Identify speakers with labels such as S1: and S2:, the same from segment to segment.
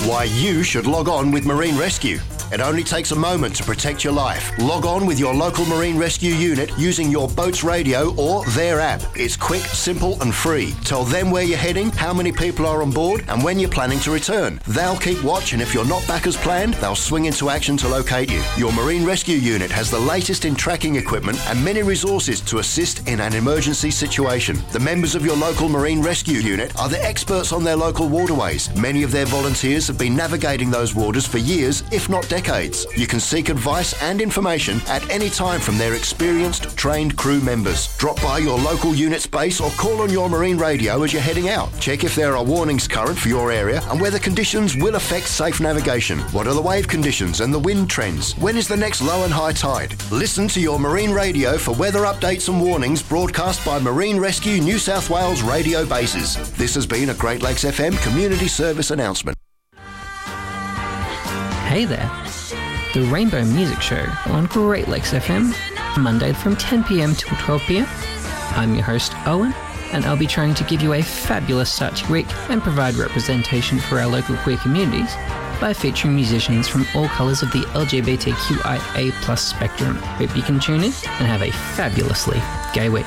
S1: Why you should log on with Marine Rescue. It only takes a moment to protect your life. Log on with your local Marine Rescue unit using your boat's radio or their app. It's quick, simple and free. Tell them where you're heading, how many people are on board and when you're planning to return. They'll keep watch, and if you're not back as planned, they'll swing into action to locate you. Your Marine Rescue unit has the latest in tracking equipment and many resources to assist in an emergency situation. The members of your local Marine Rescue unit are the experts on their local waterways. Many of their volunteers have been navigating those waters for years, if not decades. You can seek advice and information at any time from their experienced, trained crew members. Drop by your local unit's base or call on your marine radio as you're heading out. Check if there are warnings current for your area and whether conditions will affect safe navigation. What are the wave conditions and the wind trends? When is the next low and high tide? Listen to your marine radio for weather updates and warnings broadcast by Marine Rescue New South Wales radio bases. This has been a Great Lakes FM community service announcement.
S2: Hey there, the Rainbow Music Show on Great Lakes FM, Monday from 10 p.m. till 12 p.m. I'm your host, Owen, and I'll be trying to give you a fabulous start to your week and provide representation for our local queer communities by featuring musicians from all colours of the LGBTQIA+ spectrum. Hope you can tune in and have a fabulously gay week.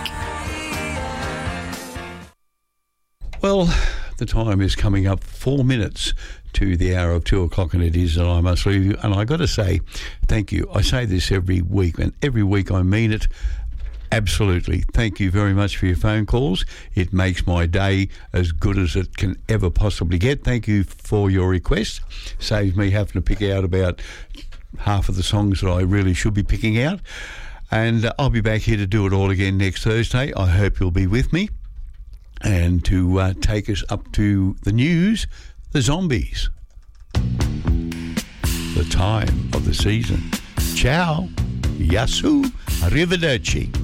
S3: Well, the time is coming up 4 minutes to the hour of 2 o'clock, and it is that I must leave you. And I got to say, thank you. I say this every week, and every week I mean it. Absolutely. Thank you very much for your phone calls. It makes my day as good as it can ever possibly get. Thank you for your requests. Saves me having to pick out about half of the songs that I really should be picking out. And I'll be back here to do it all again next Thursday. I hope you'll be with me. And to take us up to the news, the Zombies. The time of the season. Ciao. Yasu. Arrivederci.